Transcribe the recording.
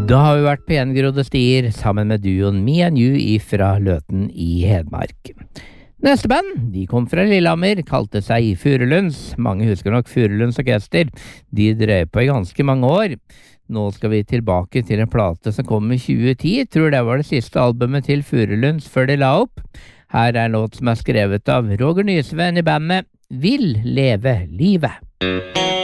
Da har vi vært på gjengrodde stier sammen med duoen Me and You ifra Løten i Hedmark. Neste band, de kom fra Lillehammer, kalte seg Furulunds. Mange husker nok Furulunds orkester. De drev på i ganske mange år. Nå skal vi tilbake til en plate som kom i 2010. Tror det var det siste albumet til Furulunds før de la opp. Her er en låt som er skrevet av Roger Nysven i bandet Vil leve livet.